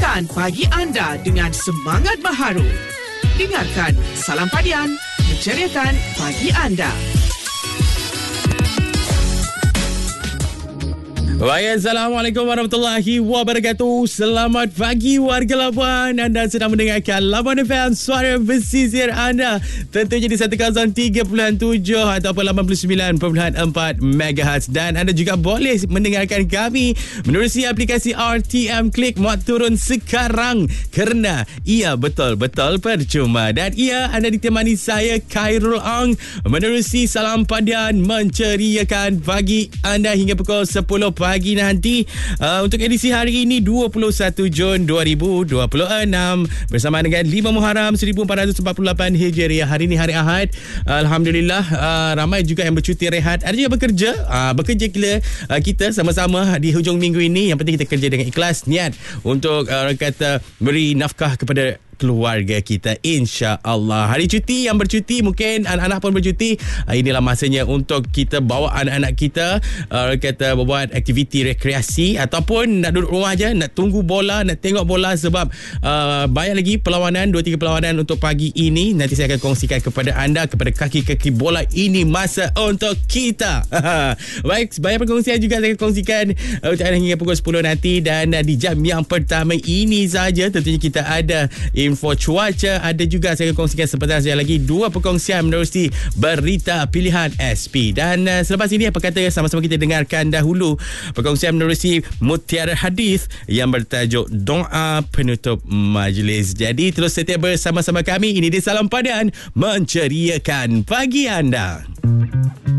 Mulakan pagi anda dengan semangat baharu. Dengarkan Salam Padian, menceriakan pagi anda. Baik, Assalamualaikum warahmatullahi wabarakatuh. Selamat pagi warga Labuan. Anda sedang mendengarkan Labuan FM, suara pesisir anda. Tentunya di 103.7 ataupun 89.4 MHz. Dan anda juga boleh mendengarkan kami menerusi aplikasi RTM Klik. Muat turun sekarang kerana ia betul-betul percuma. Dan ia anda ditemani saya, Khairul Ang, menerusi Salam Padian, menceriakan pagi anda hingga pukul 10 pagi nanti. Untuk edisi hari ini 21 Jun 2026 bersama dengan 5 Muharram 1448 Hijriah. Hari ini hari Ahad. Alhamdulillah, ramai juga yang bercuti rehat, ada juga bekerja. Bekerja kita sama-sama di hujung minggu ini. Yang penting kita kerja dengan ikhlas, niat untuk kata beri nafkah kepada keluarga kita, insya-Allah. Hari cuti, yang bercuti mungkin anak-anak pun bercuti. Inilah masanya untuk kita bawa anak-anak kita kata buat aktiviti rekreasi ataupun nak duduk rumah aja, nak tunggu bola, nak tengok bola sebab banyak lagi perlawanan, 2-3 perlawanan untuk pagi ini. Nanti saya akan kongsikan kepada anda, kepada kaki-kaki bola ini, masa untuk kita. Baik, banyak perkongsian juga saya akan kongsikan untuk anda hingga pukul 10 nanti. Dan di jam yang pertama ini saja tentunya kita ada info cuaca, ada juga saya akan kongsikan sebentar saja lagi 2 perkongsian menerusi berita pilihan SP. Dan selepas ini apa kata sama-sama kita dengarkan dahulu perkongsian menerusi Mutiara Hadis yang bertajuk doa penutup majlis. Jadi terus setia bersama-sama kami. Ini di Salam Padian, menceriakan pagi anda.